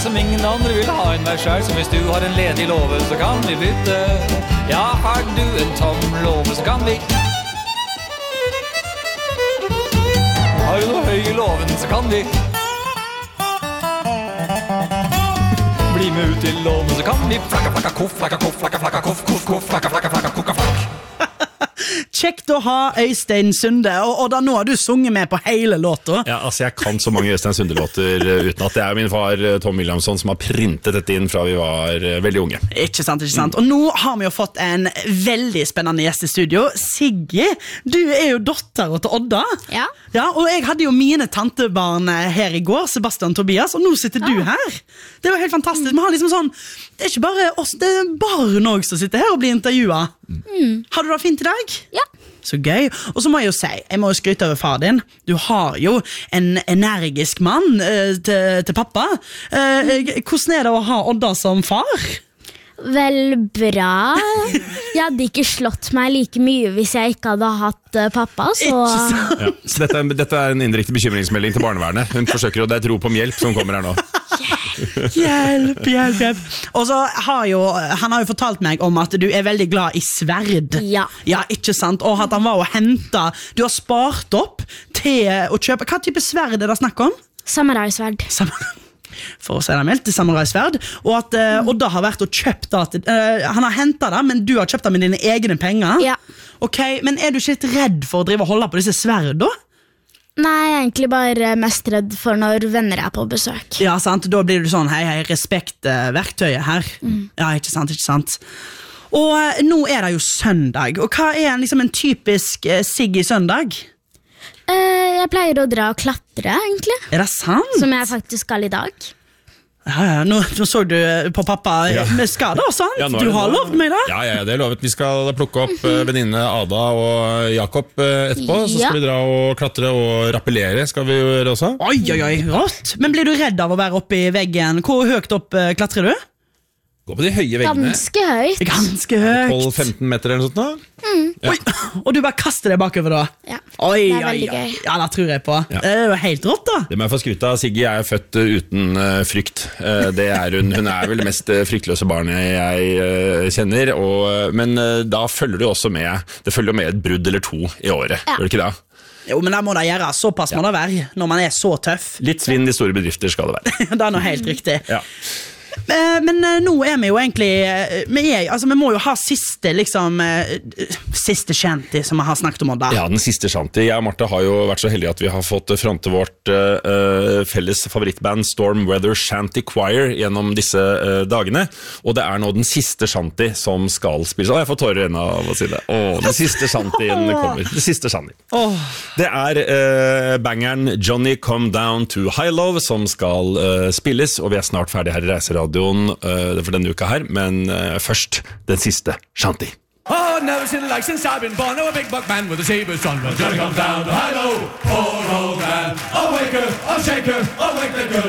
som ingen andre vil ha en meg selv. Så hvis du har en ledig låve, så kan vi bytte. Ja, har du en tom låve, så kan vi. Har du noe høy i låven, så kan vi. Bli med ut til låven, så kan vi. Flakka, flakka, koff, flakka, koff, flakka, flakka, koff, koff, koff, flakka, flakka, flakka, kokka, flakk. Kjekt å ha Øystein Sunde, og da nå har du sunget med på hele låta. Ja, altså jeg kan så mange Øystein Sunde-låter uten at det er min far Tom Williamson som har printet dette inn fra vi var veldig unge. Ikke sant. Og nå har vi jo fått en veldig spennende gjest i studio. Siggy, du er jo datteren til Odda. Ja. Ja, og jeg hadde jo mine tantebarn her i går, Sebastian og Tobias, og nå sitter du her. Det var helt fantastisk. Vi har liksom sånn, det er ikke bare oss, det er barn også som sitter her og blir intervjuet. Har du det fint i dag? Ja. Så gøy. Og så må jeg må jo skryte over far din. Du har jo en energisk mann til pappa. Hvordan er det å ha Odda som far? Vel, bra. Jeg hadde ikke slått meg like mye hvis jeg ikke hadde hatt pappa, så... Ja, så dette er en indirekte bekymringsmelding til barnevernet. Hun forsøker, og det er et rop om hjelp som kommer her nå. Hjelp. Og så han har jo fortalt meg om at du er veldig glad i sverd. Ja. Ja, ikke sant? Og at han var og hentet. Du har spart opp til å kjøpe. Hva type sverd er det snakk om? Samuraisverd. For å si det meldt, samuraisverd. Og at Odda har vært og kjøpt det. Han har hentet det, men du har kjøpt det med dine egne penger. Ja. Ok, men er du ikke litt redd for å drive og holde på disse sverd da? Nei, jeg er egentlig bare mest redd for når venner er på besøk. Ja, sant. Da blir du sånn, hei, respekt verktøyet her. Ja, ikke sant. Og nå er det jo søndag. Og hva er liksom en typisk Siggy søndag? Jeg pleier å dra og klatre, egentlig. Er det sant? Som jeg faktisk skal i dag. Ja, nå så du på pappa med skader, sant? Ja, du har lovd meg det? Ja, det er lovet. Vi skal plukke opp venninne Ada og Jakob etterpå. Så skal vi dra og klatre og rappellere, skal vi gjøre også. Oi, rått. Men blir du redd av å være oppe i veggen? Hvor høyt opp klatrer du? Gå på de høye veggene. Ganske høyt. 12-15 meter eller noe sånt da. Ja. Og du bare kaster deg bakover da? Ja, oi, det er veldig gøy. Ja, det tror jeg på. Ja. Det er jo helt rått da. Det må jeg få skryte av. Siggy er født uten frykt. Det er hun. Hun er vel det mest fryktløse barnet jeg kjenner. Men da følger det også med. Det følger med et brudd eller to i året. Ja. Gjør det ikke det? Jo, men det må det gjøre. Såpass må det være når man er så tøff. Litt svinn i store bedrifter skal det være. Det er noe helt riktig. Ja. Men nå er vi jo egentlig vi må jo ha siste shanty som vi har snakket om Odda. Ja, den siste shanty. Jeg og Martha har jo vært så heldige at vi har fått fronte vårt felles favorittband Storm Weather Shanty Choir gjennom disse dagene, og det er nå den siste shanty som skal spilles. Jeg får tårer igjen av å si det. Den siste shantyen kommer. Det siste shanty. Det er bangeren Johnny Come Down to High Love som skal spilles, og vi er snart ferdig her i Reiseradioen for denne uka her, men først den siste shanty. Oh, never seen the like since I've been born. Oh, a big buck man with a saber son. Well, Johnny comes down to high-low. Poor old man. I'll wake her, I'll shake her, I'll wake the girl.